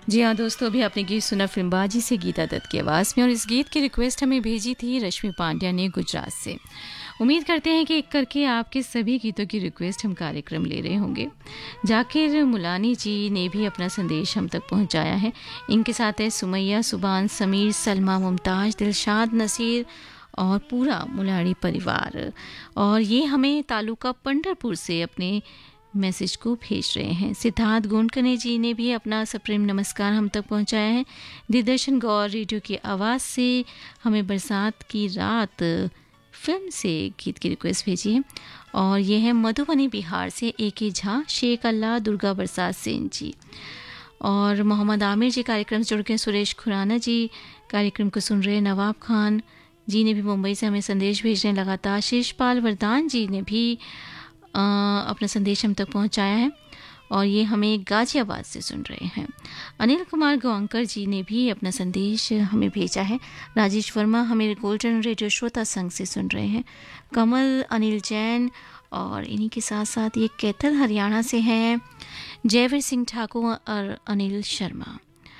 जी हाँ दोस्तों, अभी आपने गीत सुना फिल्मबाजी से गीता दत्त की आवाज़ में, और इस गीत की रिक्वेस्ट हमें भेजी थी रश्मि पांड्या ने गुजरात से। उम्मीद करते हैं कि एक करके आपके सभी गीतों की रिक्वेस्ट हम कार्यक्रम ले रहे होंगे। जाकिर मुलानी जी ने भी अपना संदेश हम तक पहुंचाया है। इनके साथ है सुमैया, सुबान, समीर, सलमा, मुमताज़, दिलशाद, नसीर और पूरा मुलानी परिवार। और ये हमें तालुका पंढरपुर से अपने मैसेज को भेज रहे हैं। सिद्धार्थ गोंडकने जी ने भी अपना सप्रेम नमस्कार हम तक पहुंचाया है। दिलदर्शन गौर रेडियो की आवाज़ से हमें बरसात की रात फिल्म से गीत की रिक्वेस्ट भेजी है। और ये है मधुबनी बिहार से AK झा, शेख अल्लाह, दुर्गा बरसात सेन जी और मोहम्मद आमिर जी कार्यक्रम से जुड़ के, सुरेश खुराना जी कार्यक्रम को सुन रहे, नवाब खान जी ने भी मुंबई से हमें संदेश भेज रहे हैं लगातार। शीशपाल वरदान जी ने भी अपना संदेश हम तक पहुंचाया है और ये हमें गाजियाबाद से सुन रहे हैं। अनिल कुमार गौंकर जी ने भी अपना संदेश हमें भेजा है। राजेश वर्मा हमें गोल्डन रेडियो श्रोता संघ से सुन रहे हैं। कमल, अनिल जैन और इन्हीं के साथ साथ ये कैथल हरियाणा से हैं जयवीर सिंह ठाकुर और अनिल शर्मा।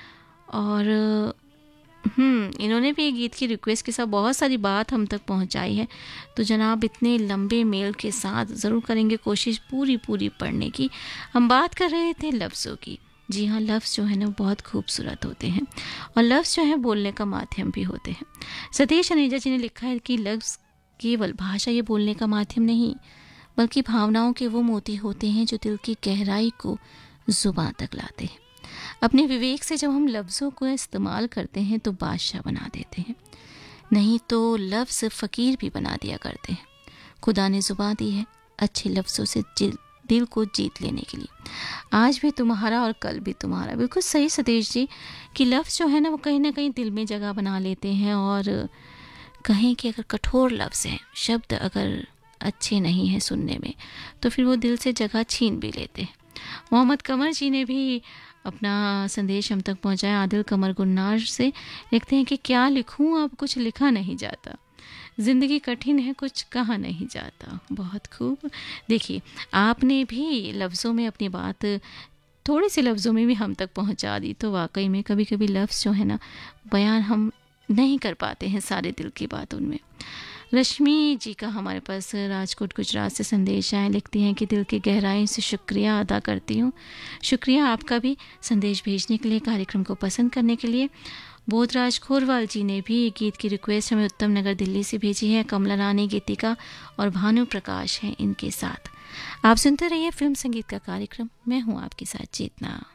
और इन्होंने भी गीत की रिक्वेस्ट के साथ बहुत सारी बात हम तक पहुंचाई है। तो जनाब, इतने लंबे मेल के साथ ज़रूर करेंगे कोशिश पूरी पढ़ने की। हम बात कर रहे थे लफ्ज़ों की। जी हाँ, लफ्ज़ जो है ना बहुत खूबसूरत होते हैं और लफ्ज़ जो है बोलने का माध्यम भी होते हैं। सतीश अनेजा जी ने लिखा है कि लफ्ज़ केवल भाषा या बोलने का माध्यम नहीं, बल्कि भावनाओं के वो मोती होते हैं जो दिल की गहराई को ज़ुबान तक लाते हैं। अपने विवेक से जब हम लफ्ज़ों को इस्तेमाल करते हैं तो बादशाह बना देते हैं, नहीं तो लफ्ज़ फ़कीर भी बना दिया करते हैं। खुदा ने ज़ुबान दी है अच्छे लफ्ज़ों से दिल को जीत लेने के लिए। आज भी तुम्हारा और कल भी तुम्हारा। बिल्कुल सही सतीश जी, कि लफ्ज़ जो है ना वो कहीं ना कहीं दिल में जगह बना लेते हैं। और कहें कि अगर कठोर लफ्ज़ हैं, शब्द अगर अच्छे नहीं हैं सुनने में, तो फिर वो दिल से जगह छीन भी लेते हैं। मोहम्मद कमर जी ने भी अपना संदेश हम तक पहुंचाया। आदिल कमर गुन्नार से लिखते हैं कि क्या लिखूं, अब कुछ लिखा नहीं जाता, ज़िंदगी कठिन है, कुछ कहा नहीं जाता। बहुत खूब। देखिए, आपने भी लफ्ज़ों में अपनी बात थोड़े से लफ्ज़ों में भी हम तक पहुंचा दी। तो वाकई में कभी कभी लफ्ज़ जो है ना बयान हम नहीं कर पाते हैं सारे दिल की बात उनमें। रश्मि जी का हमारे पास राजकोट गुजरात से संदेश आए। लिखती हैं कि दिल की गहराई से शुक्रिया अदा करती हूँ। शुक्रिया आपका भी संदेश भेजने के लिए, कार्यक्रम को पसंद करने के लिए। बोधराज खोरवाल जी ने भी गीत की रिक्वेस्ट हमें उत्तम नगर दिल्ली से भेजी है। कमला रानी, गीतिका और भानु प्रकाश हैं इनके साथ। आप सुनते रहिए फिल्म संगीत का कार्यक्रम। मैं हूँ आपके साथ चेतना।